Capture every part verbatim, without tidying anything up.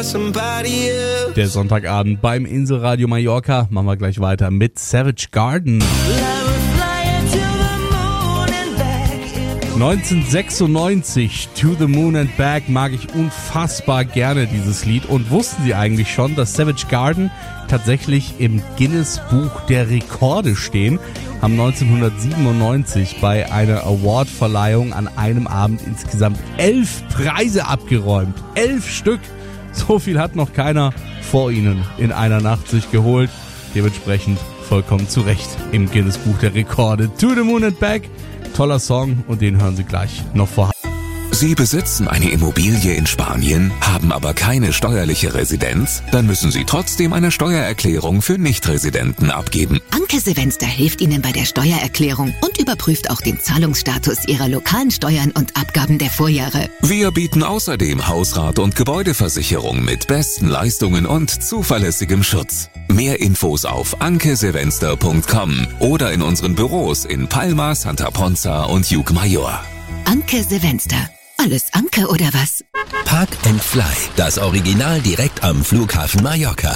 Der Sonntagabend beim Inselradio Mallorca. Machen wir gleich weiter mit Savage Garden. neunzehnhundertsechsundneunzig, To the Moon and Back, mag ich unfassbar gerne dieses Lied. Und wussten Sie eigentlich schon, dass Savage Garden tatsächlich im Guinness-Buch der Rekorde stehen? Haben neunzehnhundertsiebenundneunzig bei einer Awardverleihung an einem Abend insgesamt elf Preise abgeräumt. Elf Stück! So viel hat noch keiner vor ihnen in einer Nacht sich geholt. Dementsprechend vollkommen zu Recht im Guinness-Buch der Rekorde. To the Moon and Back, toller Song und den hören Sie gleich noch vor. Sie besitzen eine Immobilie in Spanien, haben aber keine steuerliche Residenz? Dann müssen Sie trotzdem eine Steuererklärung für Nichtresidenten abgeben. Anke Silvester hilft Ihnen bei der Steuererklärung und überprüft auch den Zahlungsstatus Ihrer lokalen Steuern und Abgaben der Vorjahre. Wir bieten außerdem Hausrat- und Gebäudeversicherung mit besten Leistungen und zuverlässigem Schutz. Mehr Infos auf anke silvester punkt com oder in unseren Büros in Palma, Santa Ponza und Ucmayor. Anke Silvester. Alles Anke oder was? Park and Fly, das Original direkt am Flughafen Mallorca.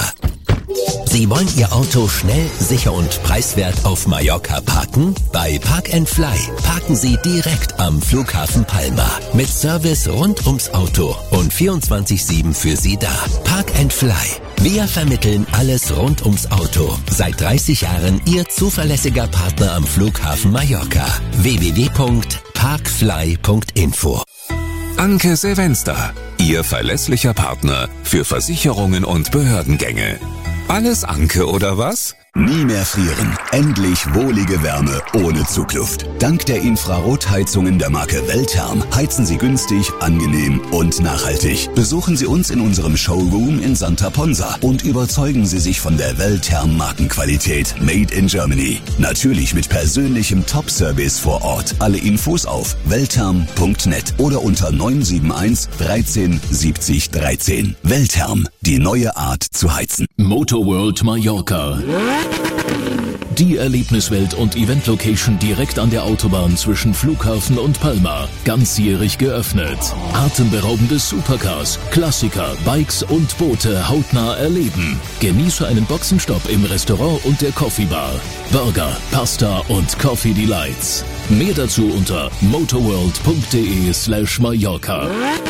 Sie wollen Ihr Auto schnell, sicher und preiswert auf Mallorca parken? Bei Park and Fly parken Sie direkt am Flughafen Palma. Mit Service rund ums Auto und vierundzwanzig sieben für Sie da. Park and Fly. Wir vermitteln alles rund ums Auto. Seit dreißig Jahren Ihr zuverlässiger Partner am Flughafen Mallorca. w w w punkt parkfly punkt info. Anke Silvester, Ihr verlässlicher Partner für Versicherungen und Behördengänge. Alles Anke oder was? Nie mehr frieren. Endlich wohlige Wärme ohne Zugluft. Dank der Infrarotheizungen der Marke Weltherm heizen Sie günstig, angenehm und nachhaltig. Besuchen Sie uns in unserem Showroom in Santa Ponza und überzeugen Sie sich von der Weltherm Markenqualität Made in Germany. Natürlich mit persönlichem Top-Service vor Ort. Alle Infos auf weltherm punkt net oder unter neun sieben eins dreizehn siebzig dreizehn. Weltherm, die neue Art zu heizen. Motorworld Mallorca. Die Erlebniswelt und Event-Location direkt an der Autobahn zwischen Flughafen und Palma. Ganzjährig geöffnet. Atemberaubende Supercars, Klassiker, Bikes und Boote hautnah erleben. Genieße einen Boxenstopp im Restaurant und der Coffee Bar. Burger, Pasta und Coffee Delights. Mehr dazu unter motorworld punkt de slash Mallorca.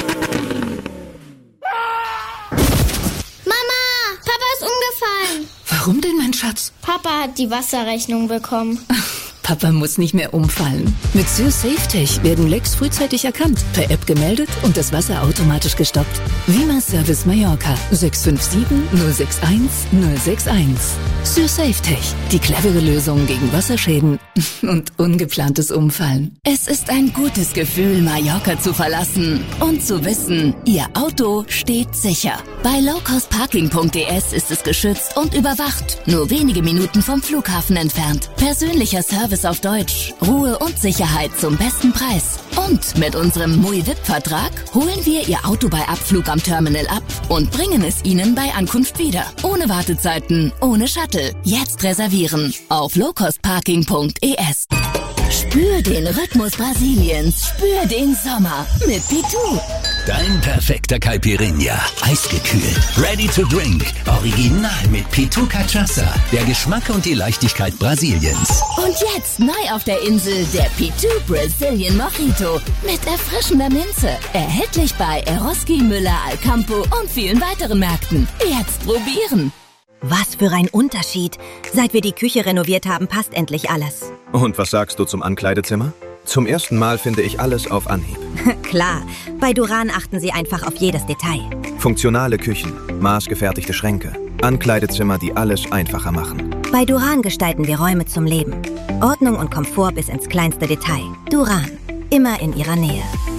Warum denn, mein Schatz? Papa hat die Wasserrechnung bekommen. Papa muss nicht mehr umfallen. Mit SürSafeTech werden Lecks frühzeitig erkannt, per App gemeldet und das Wasser automatisch gestoppt. Vima Service Mallorca sechs fünf sieben null sechs eins null sechs eins. SürSafeTech, die clevere Lösung gegen Wasserschäden und ungeplantes Umfallen. Es ist ein gutes Gefühl, Mallorca zu verlassen und zu wissen, Ihr Auto steht sicher. Bei lowcostparking punkt de ist es geschützt und überwacht. Nur wenige Minuten vom Flughafen entfernt. Persönlicher Service auf Deutsch. Ruhe und Sicherheit zum besten Preis. Und mit unserem M U I V I P-Vertrag holen wir Ihr Auto bei Abflug am Terminal ab und bringen es Ihnen bei Ankunft wieder. Ohne Wartezeiten, ohne Shuttle. Jetzt reservieren auf lowcostparking punkt de. Spür den Rhythmus Brasiliens. Spür den Sommer mit Pitu. Dein perfekter Caipirinha. Eisgekühlt. Ready to drink. Original mit Pitu Cachaça. Der Geschmack und die Leichtigkeit Brasiliens. Und jetzt neu auf der Insel der Pitu Brazilian Mojito. Mit erfrischender Minze. Erhältlich bei Eroski, Müller, Alcampo und vielen weiteren Märkten. Jetzt probieren. Was für ein Unterschied. Seit wir die Küche renoviert haben, passt endlich alles. Und was sagst du zum Ankleidezimmer? Zum ersten Mal finde ich alles auf Anhieb. Klar, bei Duran achten sie einfach auf jedes Detail. Funktionale Küchen, maßgefertigte Schränke, Ankleidezimmer, die alles einfacher machen. Bei Duran gestalten wir Räume zum Leben. Ordnung und Komfort bis ins kleinste Detail. Duran, immer in ihrer Nähe.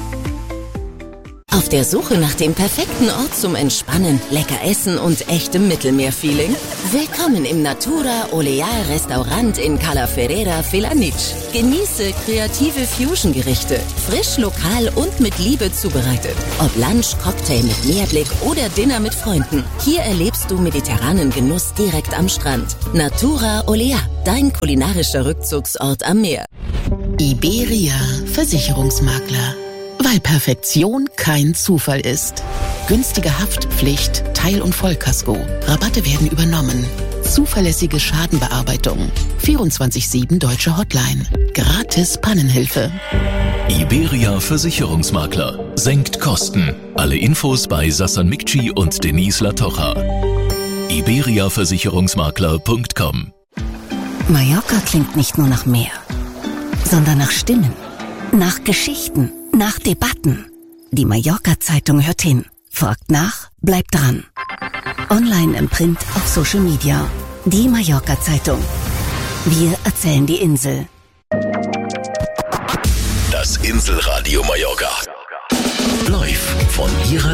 Auf der Suche nach dem perfekten Ort zum Entspannen, lecker Essen und echtem Mittelmeerfeeling? Willkommen im Natura Oleal Restaurant in Cala Ferreira Felanitx. Genieße kreative Fusion-Gerichte, frisch, lokal und mit Liebe zubereitet. Ob Lunch, Cocktail mit Meerblick oder Dinner mit Freunden. Hier erlebst du mediterranen Genuss direkt am Strand. Natura Oleal, dein kulinarischer Rückzugsort am Meer. Iberia Versicherungsmakler. Weil Perfektion kein Zufall ist. Günstige Haftpflicht, Teil- und Vollkasko. Rabatte werden übernommen. Zuverlässige Schadenbearbeitung. vierundzwanzig sieben Deutsche Hotline. Gratis Pannenhilfe. Iberia Versicherungsmakler. Senkt Kosten. Alle Infos bei Sassan Mikci und Denise Latocha. iberia versicherungsmakler punkt com. Mallorca klingt nicht nur nach Meer, sondern nach Stimmen, nach Geschichten, nach Debatten. Die Mallorca-Zeitung hört hin, fragt nach, bleibt dran. Online, im Print, auf Social Media. Die Mallorca-Zeitung. Wir erzählen die Insel. Das Inselradio Mallorca läuft von ihrer